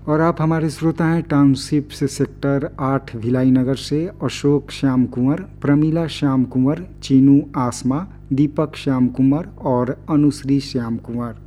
और आप हमारे श्रोता हैं टाउनशिप से सेक्टर 8 भिलाई नगर से अशोक श्याम कुंवर, प्रमीला श्याम कुंवर, चीनू आसमा, दीपक श्याम कुंवर और अनुश्री श्याम कुंवर।